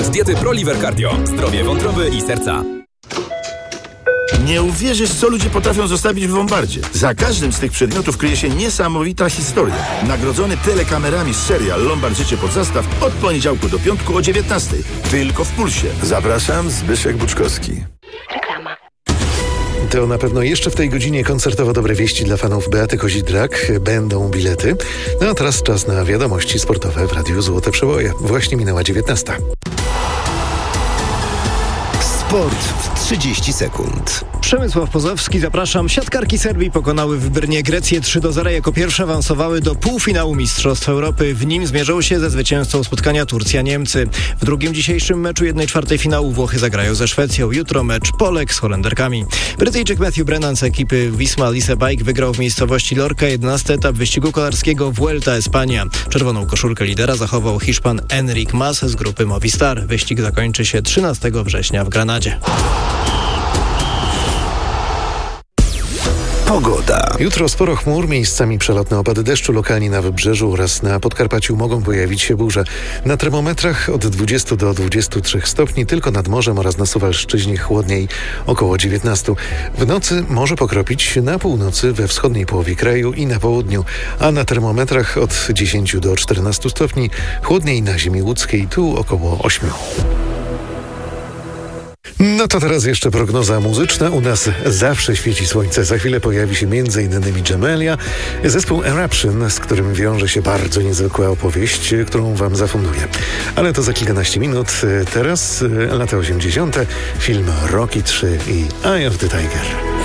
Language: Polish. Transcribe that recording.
Z diety ProLiver Cardio. Zdrowie wątroby i serca. Nie uwierzysz, co ludzie potrafią zostawić w Lombardzie. Za każdym z tych przedmiotów kryje się niesamowita historia. Nagrodzony telekamerami serial Lombard Życie pod zastaw od poniedziałku do piątku o 19:00. Tylko w Pulsie. Zapraszam, Zbyszek Buczkowski. Reklama. To na pewno jeszcze w tej godzinie koncertowo dobre wieści dla fanów Beaty Kozidrak. Będą bilety. No a teraz czas na wiadomości sportowe w Radiu Złote Przeboje. Właśnie minęła 19:00. Sport w 30 sekund. Przemysław Pozowski, zapraszam. Siatkarki Serbii pokonały w Brnie Grecję 3-0. Jako pierwsze awansowały do półfinału Mistrzostw Europy. W nim zmierzą się ze zwycięzcą spotkania Turcja-Niemcy. W drugim dzisiejszym meczu 1/4 finału Włochy zagrają ze Szwecją. Jutro mecz Polek z Holenderkami. Brytyjczyk Matthew Brennan z ekipy Wisma Lise Bike wygrał w miejscowości Lorca 11. etap wyścigu kolarskiego Vuelta Espania. Czerwoną koszulkę lidera zachował Hiszpan Enric Mas z grupy Movistar. Wyścig zakończy się 13 września w Granadzie. Pogoda. Jutro sporo chmur, miejscami przelotne opady deszczu, lokalnie na Wybrzeżu oraz na Podkarpaciu mogą pojawić się burze. Na termometrach od 20 do 23 stopni, tylko nad morzem oraz na Suwalszczyźnie chłodniej około 19. W nocy może pokropić na północy, we wschodniej połowie kraju i na południu, a na termometrach od 10 do 14 stopni, chłodniej na ziemi łódzkiej, tu około 8. No to teraz jeszcze prognoza muzyczna. U nas zawsze świeci słońce. Za chwilę pojawi się m.in. Jamelia, zespół Eruption, z którym wiąże się bardzo niezwykła opowieść, którą wam zafunduję. Ale to za kilkanaście minut. Teraz lata 80., film Rocky 3 i Eye of the Tiger.